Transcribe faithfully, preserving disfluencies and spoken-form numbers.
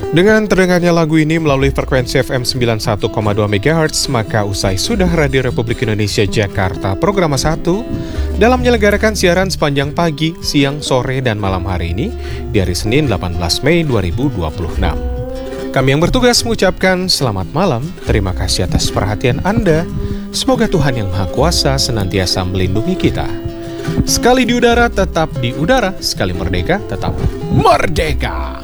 Dengan terdengarnya lagu ini melalui frekuensi F M sembilan puluh satu koma dua megahertz, maka usai sudah Radio Republik Indonesia Jakarta Program satu dalam menyelenggarakan siaran sepanjang pagi, siang, sore, dan malam hari ini di hari Senin delapan belas Mei dua ribu dua puluh enam. Kami yang bertugas mengucapkan selamat malam, terima kasih atas perhatian Anda. Semoga Tuhan Yang Maha Kuasa senantiasa melindungi kita. Sekali di udara, tetap di udara. Sekali merdeka, tetap merdeka.